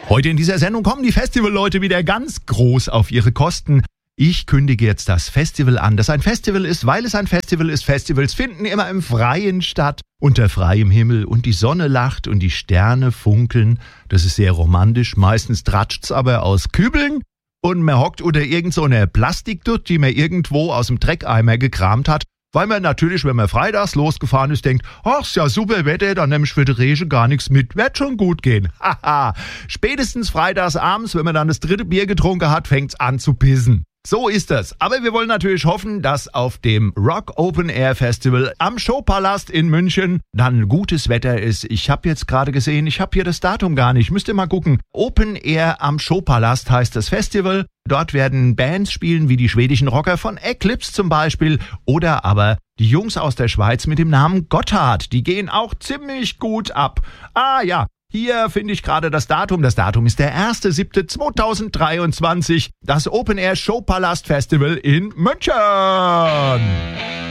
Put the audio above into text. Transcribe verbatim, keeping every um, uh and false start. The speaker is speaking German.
Heute in dieser Sendung kommen die Festivalleute wieder ganz groß auf ihre Kosten. Ich kündige jetzt das Festival an, das ein Festival ist, weil es ein Festival ist. Festivals finden immer im Freien statt, unter freiem Himmel, und die Sonne lacht und die Sterne funkeln. Das ist sehr romantisch, meistens tratscht's aber aus Kübeln und man hockt unter irgend so einer Plastikdutt, die man irgendwo aus dem Dreckeimer gekramt hat, weil man natürlich, wenn man freitags losgefahren ist, denkt, ach, ist ja super Wetter, dann nehme ich für die Regen gar nichts mit, wird schon gut gehen. Haha, spätestens freitags abends, wenn man dann das dritte Bier getrunken hat, fängt's an zu pissen. So ist das. Aber wir wollen natürlich hoffen, dass auf dem Rock Open Air Festival am Showpalast in München dann gutes Wetter ist. Ich habe jetzt gerade gesehen, ich habe hier das Datum gar nicht. Müsst ihr mal gucken. Open Air am Showpalast heißt das Festival. Dort werden Bands spielen, wie die schwedischen Rocker von Eclipse zum Beispiel. Oder aber die Jungs aus der Schweiz mit dem Namen Gotthard. Die gehen auch ziemlich gut ab. Ah ja. Hier finde ich gerade das Datum. Das Datum ist der erster siebter zweitausenddreiundzwanzig. Das Open Air Showpalast Festival in München.